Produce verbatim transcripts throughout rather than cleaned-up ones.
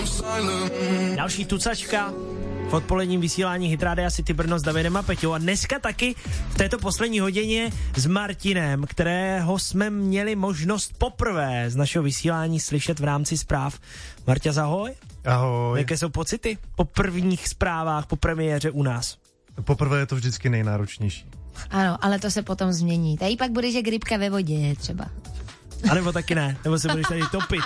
Další tucačka v odpoledním vysílání Hit Rádia City Brno s Davidem a Peťou a dneska taky v této poslední hodině s Martinem, kterého jsme měli možnost poprvé z našeho vysílání slyšet v rámci zpráv. Marťa, ahoj. Ahoj. Jaké jsou pocity po prvních zprávách, po premiéře u nás? Poprvé je to vždycky nejnáročnější. Ano, ale to se potom změní. Tady pak bude, že gripka ve vodě třeba. A nebo taky ne, nebo se budeš tady topit.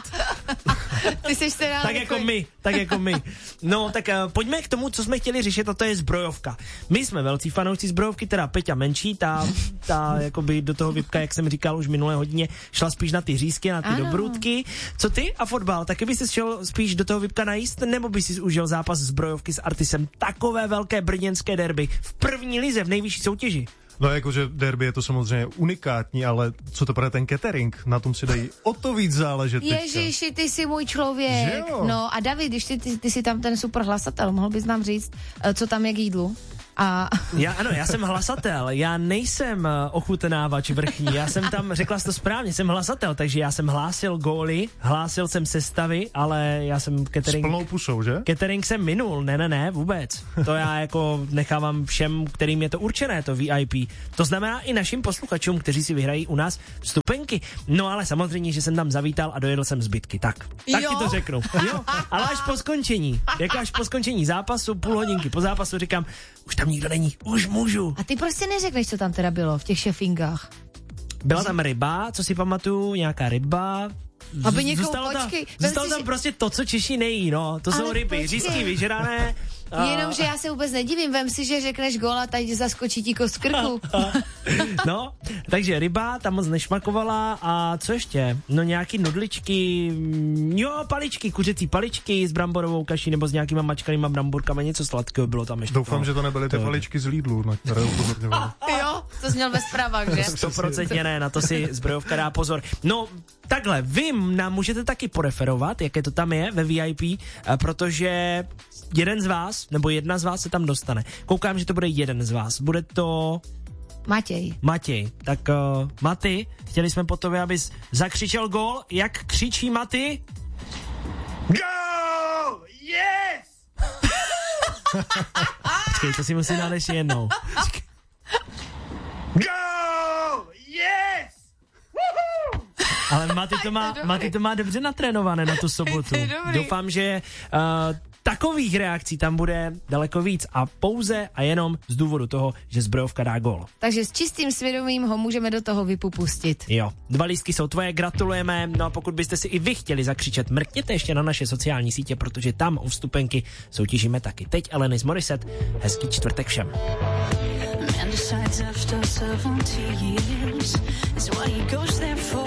Ty jsi teda tak jako my, tak jako my. No, tak uh, pojďme k tomu, co jsme chtěli řešit, a to je zbrojovka. My jsme velcí fanoušci zbrojovky, teda Peťa menší, ta, ta jakoby do toho vypka, jak jsem říkal už minulé hodině, šla spíš na ty řízky, na ty ano. dobrůdky. Co ty a fotbal? Taky bys si šel spíš do toho vypka najíst, nebo bys si užil zápas zbrojovky s Artisem? Takové velké brněnské derby v první lize, v nejvyšší soutěži. No jakože derby je to samozřejmě unikátní, ale co to pro ten catering? Na tom si dají o to víc záležet. Ježiši, ty jsi můj člověk. No a David, když ty, ty, ty jsi tam ten super hlasatel, mohl bys nám říct, co tam je k jídlu? A... Já, ano, já jsem hlasatel, já nejsem ochutnávač vrchní, já jsem tam, řekla jsi to správně, jsem hlasatel, takže já jsem hlásil góly, hlásil jsem sestavy, ale já jsem catering... S plnou pusou, že? Catering jsem minul, ne, ne, ne, vůbec. To já jako nechávám všem, kterým je to určené, to V I P. To znamená i našim posluchačům, kteří si vyhrají u nás vstupenky. No ale samozřejmě, že jsem tam zavítal a dojedl jsem zbytky, tak. Tak jo? ti to řeknu. Jo, ale až po skončení, jako až po skončení zápasu, půl hodinky po zápasu říkám, už tam nikdo není, už můžu. A ty prostě neřekneš, co tam teda bylo v těch šefingách. Byla tam ryba, co si pamatuju, nějaká ryba. Aby někoho, zůstalo počkej. Tam, zůstalo tam že... prostě to, co Češi nejí, no. To ale jsou ryby, počkej. Řízky vyžrané. A... Jenomže já se vůbec nedivím, vem si, že řekneš gól a tady zaskočí ti kost krku. No, takže ryba tam moc nešmakovala a co ještě? No nějaký nudličky, jo, paličky, kuřecí paličky s bramborovou kaší nebo s nějakýma mačkanýma bramburkama, něco sladkého bylo tam ještě. Doufám, no, že to nebyly ty to... paličky z Lidlu, na které upozorňovali. Jo, to jsi měl ve zprávách, že? Stoprocentně ne, na to si zbrojovka dá pozor. No, takhle, vy nám můžete taky poreferovat, jaké to tam je ve V I P, protože jeden z vás, nebo jedna z vás se tam dostane. Koukám, že to bude jeden z vás. Bude to... Matěj. Matěj. Tak uh, Maty, chtěli jsme po tobě, abys zakřičel gól. Jak křičí Maty? Go! Yes! Počkej, to si musím dát ještě jednou. Go! Yes! Woohoo! Ale Maty to má, Maty to má dobře natrénované na tu sobotu. Doufám, že uh, takových reakcí tam bude daleko víc a pouze a jenom z důvodu toho, že zbrojovka dá gól. Takže s čistým svědomím ho můžeme do toho vypupustit. Jo, dva lístky jsou tvoje, gratulujeme. No a pokud byste si i vy chtěli zakřičet, mrkněte ještě na naše sociální sítě, protože tam o vstupenky soutěžíme taky. Teď Alanis Morissette, hezký čtvrtek všem. Man decides after seventy years is what he goes there for.